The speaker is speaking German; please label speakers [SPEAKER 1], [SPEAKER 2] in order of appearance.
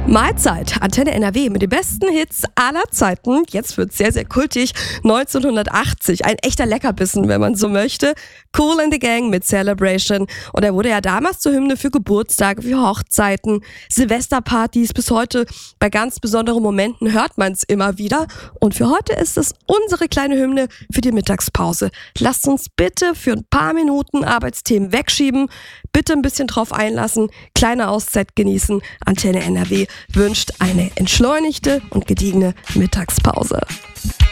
[SPEAKER 1] Mahlzeit, Antenne NRW mit den besten Hits aller Zeiten. Jetzt wird's sehr, sehr kultig. 1980, ein echter Leckerbissen, wenn man so möchte. Kool and the Gang mit Celebration. Und er wurde ja damals zur Hymne für Geburtstage, für Hochzeiten, Silvesterpartys. Bis heute bei ganz besonderen Momenten hört man es immer wieder. Und für heute ist es unsere kleine Hymne für die Mittagspause. Lasst uns bitte für ein paar Minuten Arbeitsthemen wegschieben. Bitte ein bisschen drauf einlassen, kleine Auszeit genießen. Antenne NRW wünscht eine entschleunigte und gediegene Mittagspause.